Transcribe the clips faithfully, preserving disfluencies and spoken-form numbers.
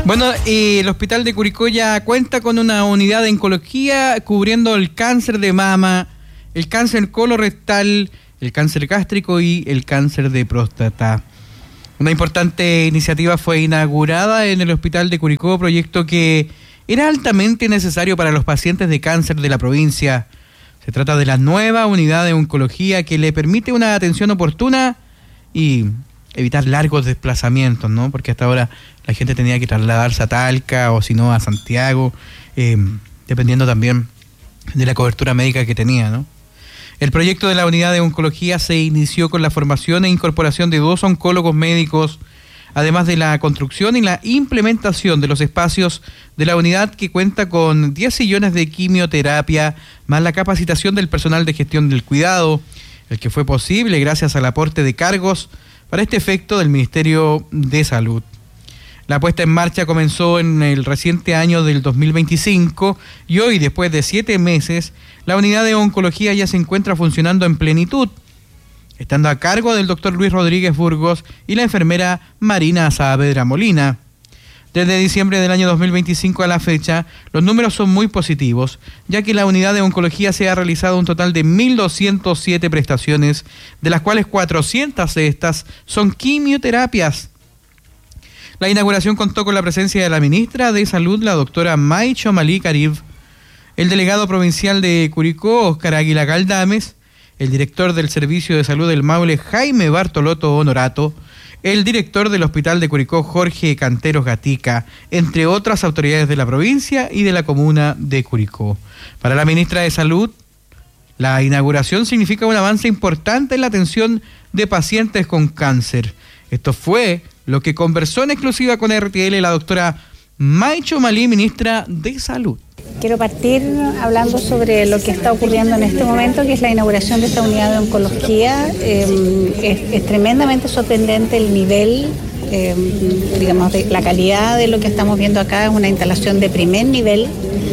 Bueno, eh, el Hospital de Curicó ya cuenta con una unidad de oncología cubriendo el cáncer de mama, el cáncer colorectal, el cáncer gástrico y el cáncer de próstata. Una importante iniciativa fue inaugurada en el Hospital de Curicó, proyecto que era altamente necesario para los pacientes de cáncer de la provincia. Se trata de la nueva unidad de oncología que le permite una atención oportuna y evitar largos desplazamientos, ¿no? Porque hasta ahora la gente tenía que trasladarse a Talca o si no a Santiago, eh, dependiendo también de la cobertura médica que tenía, ¿no? El proyecto de la unidad de oncología se inició con la formación e incorporación de dos oncólogos médicos, además de la construcción y la implementación de los espacios de la unidad, que cuenta con diez sillones de quimioterapia, más la capacitación del personal de gestión del cuidado, el que fue posible gracias al aporte de cargos para este efecto del Ministerio de Salud. La puesta en marcha comenzó en el reciente año del dos mil veinticinco y hoy, después de siete meses, la unidad de oncología ya se encuentra funcionando en plenitud, estando a cargo del doctor Luis Rodríguez Burgos y la enfermera Marina Saavedra Molina. Desde diciembre del año dos mil veinticinco a la fecha, los números son muy positivos, ya que la unidad de oncología se ha realizado un total de mil doscientas siete prestaciones, de las cuales cuatrocientas de estas son quimioterapias. La inauguración contó con la presencia de la ministra de Salud, la doctora May Chomalí Carib, el delegado provincial de Curicó, Óscar Águila Galdames, el director del Servicio de Salud del Maule, Jaime Bartolotto Honorato, el director del Hospital de Curicó, Jorge Canteros Gatica, entre otras autoridades de la provincia y de la comuna de Curicó. Para la ministra de Salud, la inauguración significa un avance importante en la atención de pacientes con cáncer. Esto fue lo que conversó en exclusiva con R T L la doctora May Chomalí, ministra de Salud. Quiero partir hablando sobre lo que está ocurriendo en este momento, que es la inauguración de esta unidad de oncología. Eh, es, es tremendamente sorprendente el nivel, eh, digamos, de la calidad de lo que estamos viendo acá. Es una instalación de primer nivel,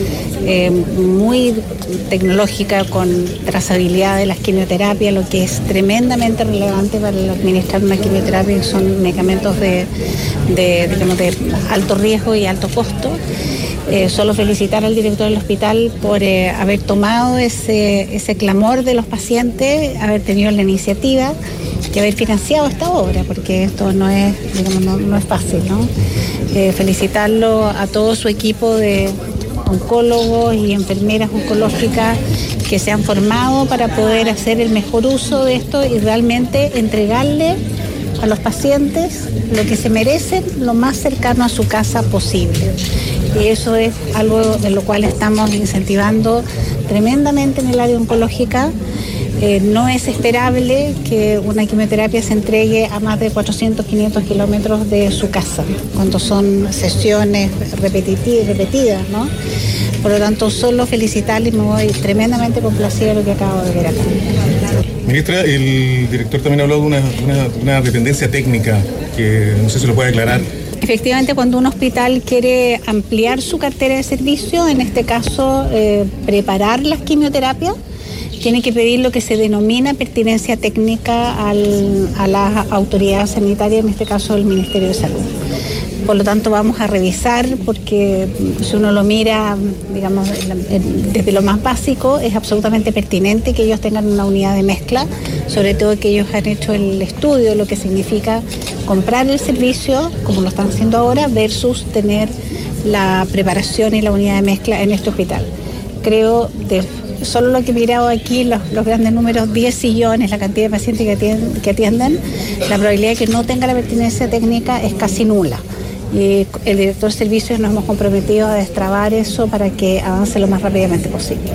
eh, muy tecnológica, con trazabilidad de las quimioterapias, lo que es tremendamente relevante para administrar una quimioterapia, que son medicamentos de, de, digamos, de alto riesgo y alto costo. Eh, solo felicitar al director del hospital por eh, haber tomado ese, ese clamor de los pacientes, haber tenido la iniciativa y haber financiado esta obra, porque esto no es, digamos, no, no es fácil, ¿no? Eh, felicitarlo a todo su equipo de oncólogos y enfermeras oncológicas que se han formado para poder hacer el mejor uso de esto y realmente entregarle a los pacientes lo que se merecen, lo más cercano a su casa posible. Y eso es algo de lo cual estamos incentivando tremendamente en el área oncológica. Eh, no es esperable que una quimioterapia se entregue a más de cuatrocientos, quinientos kilómetros de su casa, cuando son sesiones repetitivas, repetidas, ¿no? Por lo tanto, solo felicitarle y me voy tremendamente complacida de lo que acabo de ver acá. Ministra, el director también habló de una, una, una dependencia técnica, que no sé si lo puede aclarar. Efectivamente, cuando un hospital quiere ampliar su cartera de servicio, en este caso eh, preparar las quimioterapias, tiene que pedir lo que se denomina pertinencia técnica al, a la autoridad sanitaria, en este caso el Ministerio de Salud. Por lo tanto, vamos a revisar, porque si uno lo mira, digamos, desde lo más básico, es absolutamente pertinente que ellos tengan una unidad de mezcla, sobre todo que ellos han hecho el estudio, lo que significa comprar el servicio, como lo están haciendo ahora, versus tener la preparación y la unidad de mezcla en este hospital. Creo, de solo lo que he mirado aquí, los, los grandes números, diez sillones, la cantidad de pacientes que atienden, que atienden, la probabilidad de que no tenga la pertinencia técnica es casi nula. Y el director de servicios nos hemos comprometido a destrabar eso para que avance lo más rápidamente posible.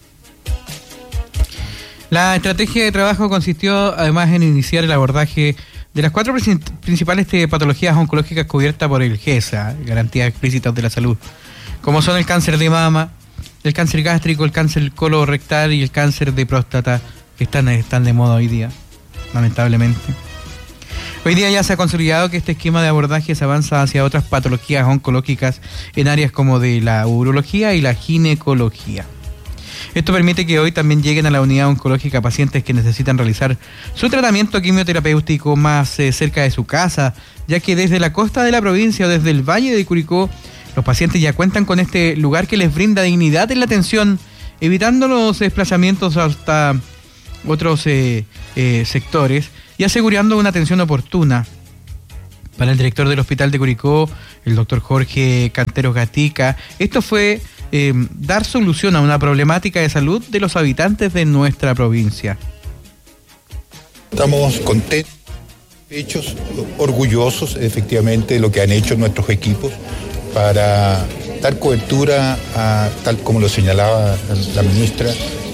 La estrategia de trabajo consistió además en iniciar el abordaje de las cuatro principales patologías oncológicas cubiertas por el G E S A, Garantías Explícitas de la Salud, como son el cáncer de mama, el cáncer gástrico, el cáncer colorectal y el cáncer de próstata, que están, están de moda hoy día, lamentablemente. Hoy día ya se ha consolidado que este esquema de abordaje se avanza hacia otras patologías oncológicas en áreas como de la urología y la ginecología. Esto permite que hoy también lleguen a la unidad oncológica pacientes que necesitan realizar su tratamiento quimioterapéutico más eh, cerca de su casa, ya que desde la costa de la provincia o desde el Valle de Curicó, los pacientes ya cuentan con este lugar que les brinda dignidad en la atención, evitando los desplazamientos hasta otros eh, eh, sectores y asegurando una atención oportuna. Para el director del Hospital de Curicó, el doctor Jorge Canteros Gatica, esto fue eh, dar solución a una problemática de salud de los habitantes de nuestra provincia. Estamos contentos, hechos, orgullosos efectivamente de lo que han hecho nuestros equipos para dar cobertura, a, tal como lo señalaba la ministra,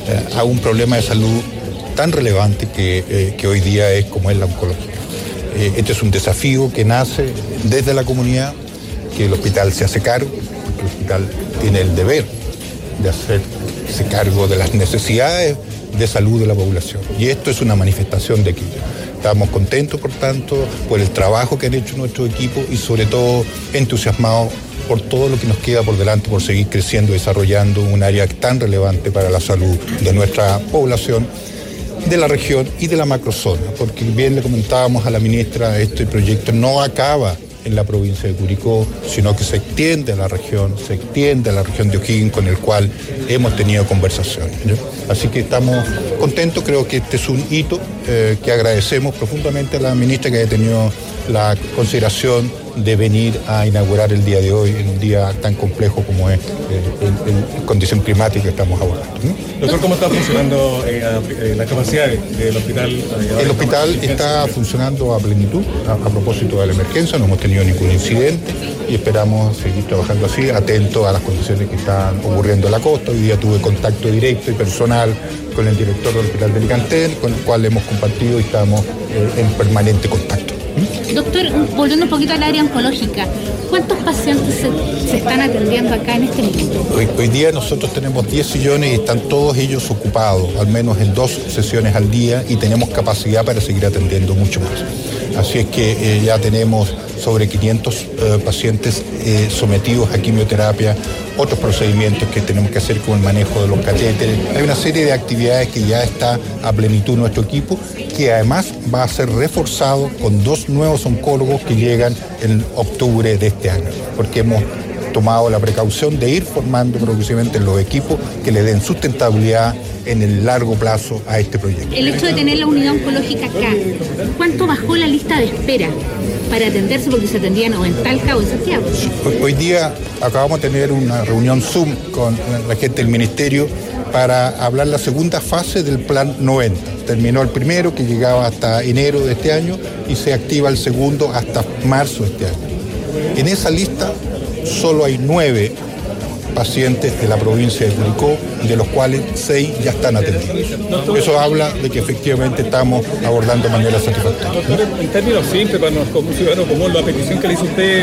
a un problema de salud tan relevante que, eh, que hoy día es como es la oncología. Eh, este es un desafío que nace desde la comunidad, que el hospital se hace cargo, porque el hospital tiene el deber de hacerse cargo de las necesidades de salud de la población. Y esto es una manifestación de equilibrio. Estamos contentos, por tanto, por el trabajo que han hecho nuestros equipos y sobre todo entusiasmados por todo lo que nos queda por delante, por seguir creciendo y desarrollando un área tan relevante para la salud de nuestra población, de la región y de la macrozona, porque bien le comentábamos a la ministra, este proyecto no acaba en la provincia de Curicó, sino que se extiende a la región, se extiende a la región de O'Higgins, con el cual hemos tenido conversaciones, ¿no? Así que estamos contentos, creo que este es un hito eh, que agradecemos profundamente a la ministra que haya tenido la consideración de venir a inaugurar el día de hoy, en un día tan complejo como es eh, en condición climática que estamos abordando, ¿no? Doctor, ¿cómo está funcionando eh, la capacidad del hospital? Eh, el hospital está funcionando a plenitud a, a propósito de la emergencia, no hemos tenido ningún incidente y esperamos seguir trabajando así, atentos a las condiciones que están ocurriendo en la costa. Hoy día tuve contacto directo y personal con el director del Hospital de Licantel, con el cual hemos compartido y estamos eh, en permanente contacto. Doctor, volviendo un poquito al área oncológica, ¿cuántos pacientes se, se están atendiendo acá en este momento? Hoy, hoy día nosotros tenemos diez sillones y están todos ellos ocupados, al menos en dos sesiones al día, y tenemos capacidad para seguir atendiendo mucho más. Así es que eh, ya tenemos sobre quinientos eh, pacientes eh, sometidos a quimioterapia, otros procedimientos que tenemos que hacer con el manejo de los catéteres. Hay una serie de actividades que ya está a plenitud nuestro equipo, que además va a ser reforzado con dos nuevos oncólogos que llegan en octubre de este año, porque hemos tomado la precaución de ir formando progresivamente los equipos que le den sustentabilidad en el largo plazo a este proyecto. El hecho de tener la unidad oncológica acá, ¿cuánto bajó la lista de espera para atenderse? Porque se atendían o en Talca o en Santiago. Hoy, hoy día acabamos de tener una reunión Zoom con la gente del Ministerio para hablar la segunda fase del Plan noventa. Terminó el primero, que llegaba hasta enero de este año, y se activa el segundo hasta marzo de este año. En esa lista solo hay nueve pacientes de la provincia de Curicó, de los cuales seis ya están atendidos. Eso habla de que efectivamente estamos abordando de manera satisfactoria. Doctor, en términos simples, para nosotros como ciudadanos común, la petición que le hizo usted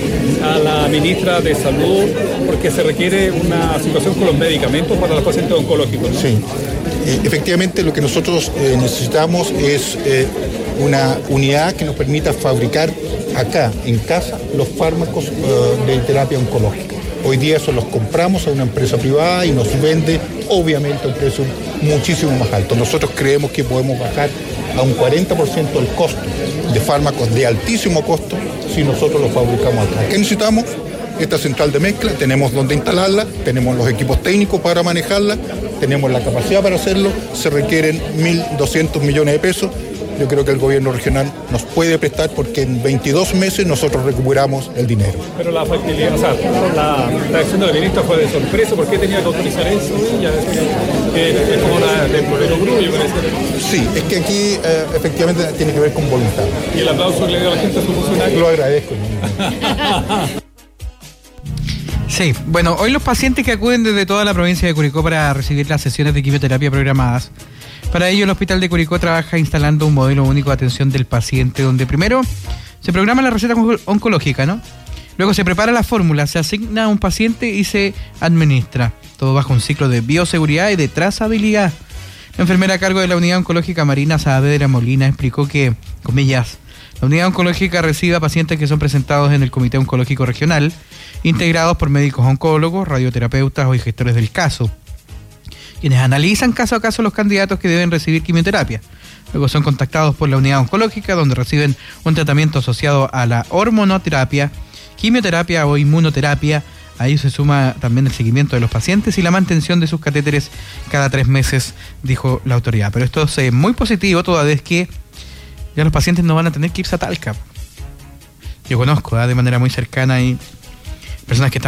a la ministra de Salud, porque se requiere una situación con los medicamentos para los pacientes oncológicos, ¿no? Sí, eh, efectivamente lo que nosotros eh, necesitamos es eh, una unidad que nos permita fabricar acá, en casa, los fármacos uh, de terapia oncológica. Hoy día eso los compramos a una empresa privada y nos vende, obviamente, a un precio muchísimo más alto. Nosotros creemos que podemos bajar a un cuarenta por ciento el costo de fármacos de altísimo costo si nosotros los fabricamos acá. ¿Qué necesitamos? Esta central de mezcla, tenemos donde instalarla, tenemos los equipos técnicos para manejarla, tenemos la capacidad para hacerlo, se requieren mil doscientos millones de pesos. Yo creo que el gobierno regional nos puede prestar porque en veintidós meses nosotros recuperamos el dinero. Pero la factibilidad, o sea, la reacción de la ministra fue de sorpresa. ¿Por qué tenía que autorizar eso? Ya que es como una de perogrullo, parece. Sí, es que aquí eh, efectivamente tiene que ver con voluntad. ¿Y el aplauso que le dio a la gente a su funcionario? Lo agradezco. Sí, bueno, hoy los pacientes que acuden desde toda la provincia de Curicó para recibir las sesiones de quimioterapia programadas, para ello el Hospital de Curicó trabaja instalando un modelo único de atención del paciente, donde primero se programa la receta oncológica, ¿no? Luego se prepara la fórmula, se asigna a un paciente y se administra, todo bajo un ciclo de bioseguridad y de trazabilidad. La enfermera a cargo de la unidad oncológica Marina Saavedra Molina explicó que, comillas, la unidad oncológica recibe a pacientes que son presentados en el Comité Oncológico Regional, integrados por médicos oncólogos, radioterapeutas o gestores del caso. quienes analizan caso a caso los candidatos que deben recibir quimioterapia. Luego son contactados por la unidad oncológica, donde reciben un tratamiento asociado a la hormonoterapia, quimioterapia o inmunoterapia. A ello se suma también el seguimiento de los pacientes y la mantención de sus catéteres cada tres meses, dijo la autoridad. Pero esto es muy positivo, toda vez que ya los pacientes no van a tener que irse a Talca. Yo conozco ¿eh? de manera muy cercana y personas que están